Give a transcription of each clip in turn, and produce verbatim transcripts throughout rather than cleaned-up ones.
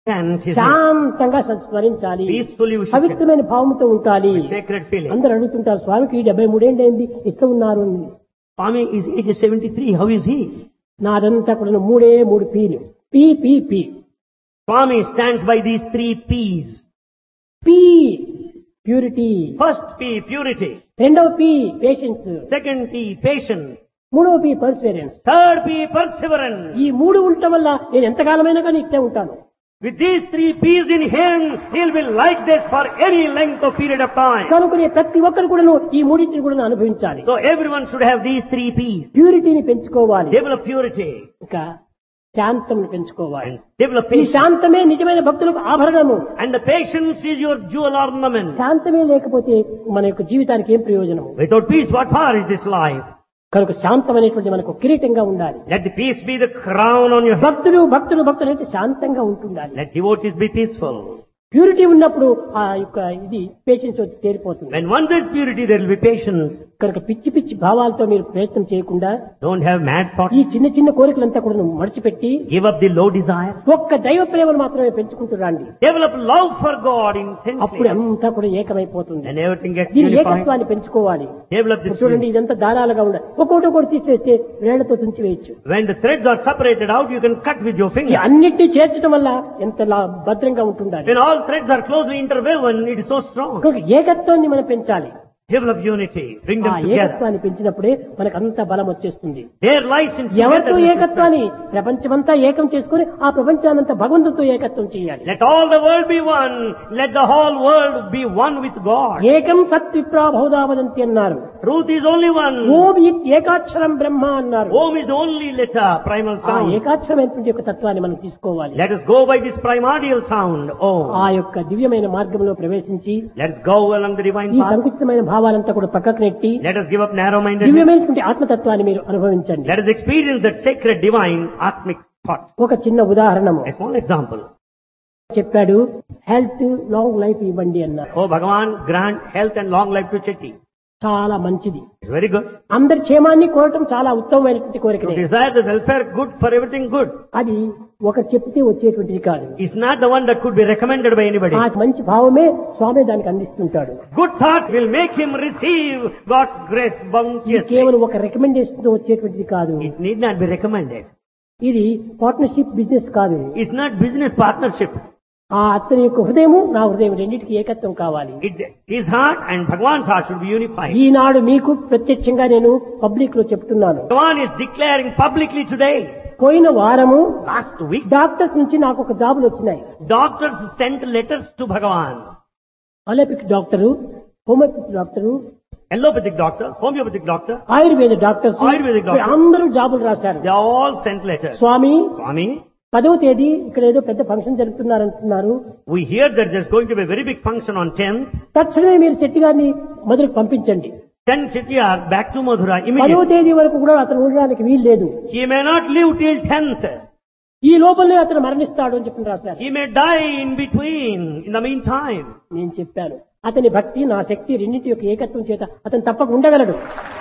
chant his name. శాంతంగా స్మరించాలి, Peacefully we should chant. పవిత్రమైన భావంతో ఉండాలి. With sacred feeling. అందరూ అడుగుతుంటారు, స్వామికి డెబ్బై మూడేళ్ళైంది ఎట్లా ఉన్నారు అని. Swami is age is seventy-three. How is he? నాదంతా కూడా మూడే మూడు peel. P P P Swami stands by these three P's. P purity, First P, purity. రెండవ P patience, Second P, patience. మూడవ P Perseverance. Third P, perseverance. ఈ మూడు ఉండటం వల్ల నేను ఎంతకాలమైనా కానీ ఇట్లే ఉంటాను. With these three P's in him, he'll be like this for any length of period of time. కనుకనే ప్రతి ఒక్కరు కూడా ఈ మూడింటిని కూడా అనుభవించాలి. So everyone should have these three P's. ప్యూరిటీని పెంచుకోవాలి, Develop purity ఇంకా శాంతం పెంచుకోవాలి. and develop ఈ patience. శాంతమే నిజమైన భక్తులకు ఆభరణము. And the patience is your jewel ornament. శాంతమే లేకపోతే మన యొక్క జీవితానికి ఏం ప్రయోజనము? Without peace, what power is this life? కనుక శాంతం అనేటువంటి మనకు కిరీటంగా ఉండాలి. Let the peace be the crown on your head. భక్తులు భక్తులు భక్తులు అంటే శాంతంగా ఉంటుండాలి. Let devotees be peaceful. Purity ఉన్నప్పుడు ఆ యొక్క ఇది పేషెన్స్ వచ్చి తేలిపోతుంది. When one there's purity, there will be patience. కనుక పిచ్చి పిచ్చి భావాలతో మీరు ప్రయత్నం చేయకుండా Don't have mad thoughts. ఈ చిన్న చిన్న కోరికలంతా కూడా మడిచిపెట్టి Give up the low desire. ఒక్క దైవ ప్రేమను మాత్రమే పెంచుకుంటూ రండి. Develop love for God అప్పుడు intensely. అంతా కూడా ఏకమైపోతుంది. And everything gets దీని unified. ఏకత్వాన్ని పెంచుకోవాలి. Develop this చూడండి, unity. ఇదంతా దారాలుగా ఉండాలి. ఒక్కొక్కటి ఒకటి తీసేస్తే వేళ్లతో తుంచి వేయచ్చు. When the threads are separated out, you can cut with your ఈ finger. అన్నిటినీ చేర్చడం వల్ల ఎంత లా- భద్రంగా ఉంటుండాలి. When all threads are closely interwoven, it is so strong. కనుక ఏకత్వాన్ని మనం పెంచాలి. Develop unity. Bring ఆ them together. ఏకత్వాన్ని పెంచినప్పుడే మనకు అంత బలం వచ్చేస్తుంది. There lies in ఎవరితో togetherness. ఏకత్వాన్ని ప్రపంచమంతా ఏకం చేసుకుని ఆ ప్రపంచానంతా భగవంతుడితో ఏకత్వం చేయాలి. Let all the world be one. Let the whole world be one with God. ఏకం సత్ విప్రా బహుధావదంతి అన్నారు. Truth is only one. ఓం ఇత్ ఏకాక్షరం బ్రహ్మ అన్నారు. Om is the only letter, primal ఆ sound. ఏకాక్షరమైనటువంటి యొక్క తత్వాన్ని మనం తీసుకోవాలి. Let us go by this primordial sound. ఆ Om. యొక్క దివ్యమైన మార్గంలో ప్రవేశించి Let us go along the divine ఈ path. సంకుచితమైన భావాలంతా కూడా పక్కకు నెట్టి Let us give up narrow-mindedness. దివ్యమైనటువంటి ఆత్మతత్వాన్ని మీరు అనుభవించండి. Let us experience that sacred, divine, atmic thought. ఒక చిన్న ఉదాహరణము A small example. చెప్పాడు, హెల్త్ లాంగ్ లైఫ్ ఇవ్వండి అన్నారు. Oh Bhagavan, grant health and long life to Chetty. చాలా మంచిది. It's very good. అందరి క్షేమాన్ని కోరటం చాలా ఉత్తమమైనటువంటి To కోరికనే. desire the welfare good for everything good. అది ఒకరు చెప్తే వచ్చేటువంటిది కాదు. It's not the one that could be recommended by anybody. ఆ మంచి భావమే స్వామి దానికి అందిస్తుంటాడు. Good thought will make him receive God's grace ఇది bounteously. కేవలం ఒక రికమెండేషన్ తో వచ్చేటువంటిది కాదు. It need not be recommended. ఇది పార్ట్నర్షిప్ బిజినెస్ కాదు. It's not business partnership. ఆ అతని యొక్క హృదయము నా హృదయం రెండింటికి ఏకత్వం కావాలి. It, his heart and Bhagavan's heart should be unified. ఈనాడు మీకు ప్రత్యక్షంగా నేను పబ్లిక్ లో చెప్తున్నాను. Bhagavan is declaring publicly today. పోయిన వారము Last week, డాక్టర్స్ నుంచి నాకు ఒక జాబులు వచ్చినాయి. doctors sent letters to Bhagavan. Allopathic doctor, homeopathy doctor, Allopathic doctor, homeopathic doctor, Ayurveda doctors ayurvedic doctor. అందరూ జాబులు రాశారు. they all sent letters. Swamy, Swami, పదవ తేదీ ఇక్కడ ఏదో పెద్ద function జరుపుతున్నారంటున్నారు. we hear that there's going to be a very big function on tenth. తక్షణమే మీరు శెట్టి గారిని మొదలుకు పంపించండి. Send Chettiar back to Mathura పదవ immediately. తేదీ వరకు కూడా అతను ఉండడానికి వీలు లేదు. He may not live till tenth. ఈ లోపలనే అతను మరణిస్తాడు అని చెప్పి రాశారు. He may die in between, in the meantime. నేను చెప్పాను, అతని భక్తి నా శక్తి రెండింటి యొక్క ఏకత్వం చేత అతను తప్పక ఉండగలడు.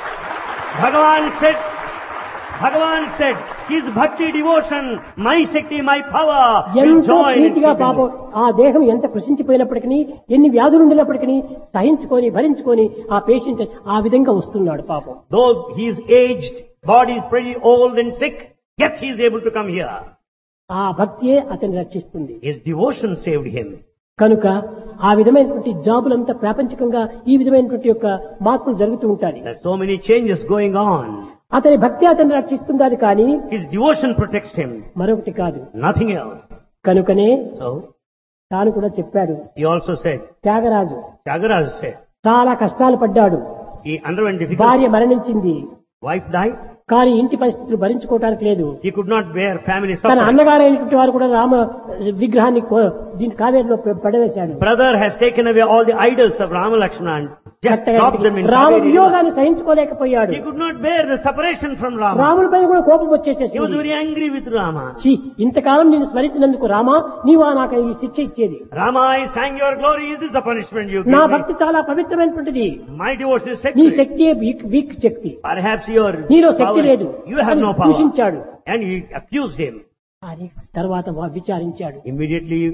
Bhagavan said, Bhagavan said, his bhakti devotion, my shakti, my power will ఎంతో join. ప్రీతిగా in పాపం ఆ దేహం ఎంత కృషించిపోయినప్పటికీ, ఎన్ని వ్యాధులు ఉండినప్పటికీ సహించుకొని భరించుకొని ఆ పేషెంట్ ఆ విధంగా వస్తున్నాడు పాపం. Though he is aged, body is pretty old and sick, yet he is able to come here. ఆ భక్తియే అతన్ని రక్షిస్తుంది. His devotion saved him. కనుక ఆ విధమైనటువంటి జాబులంతా ప్రాపంచికంగా ఈ విధమైనటువంటి యొక్క మార్పులు జరుగుతూ ఉంటాయి. There are so many changes going on. అతని భక్తి అతన్ని రక్షిస్తుండాలి కానీ His devotion protects him, మరొకటి కాదు. nothing else. కనుకనే So, తాను కూడా చెప్పాడు. he also said, Tyagaraju Tyagaraja said, చాలా కష్టాలు పడ్డాడు. he underwent difficult. భార్య మరణించింది, Wife died. కానీ ఇంటి పరిస్థితులు భరించుకోవడానికి లేదు. He could not bear family తన suffering. అన్నగారైనటువంటి వారు కూడా రామ విగ్రహాన్ని కో- దీని కావేరిలో పె- పడవేశాడు. Brother has taken away all the idols of Rama Lakshmana and just dropped them in Rama Kaveri river. వియోగాన్ని సహించుకోలేకపోయాడు. He could not bear the separation from Rama. రాముడి పైన కూడా కోపం He was వచ్చేసేసింది. very angry with Rama. ఛీ, ఇంతకాలం నేను స్మరించినందుకు రామా నీవా నాకు ఈ శిక్ష ఇచ్చేది. Rama, I sang your glory. Is this the punishment you నా give me? భక్తి చాలా పవిత్రమైనటువంటిది. My devotion is నీ sacred. Shakti week week Shakti, Perhaps your నీలో శక్తి power, లేదు you have అని no power. దూషించాడు. And he accused him. అని తర్వాత వా- విచారించాడు. Immediately